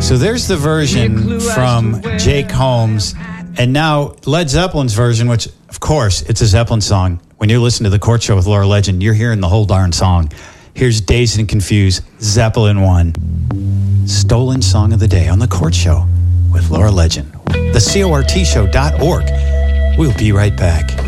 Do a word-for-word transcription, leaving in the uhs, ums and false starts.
So there's the version from Jake Holmes. And now Led Zeppelin's version, which, of course, it's a Zeppelin song. When you listen to The Court Show with Laura Legend, you're hearing the whole darn song. Here's Dazed and Confused, Zeppelin one. Stolen Song of the Day on The Court Show with Laura Legend. The C O R T show dot org. We'll be right back.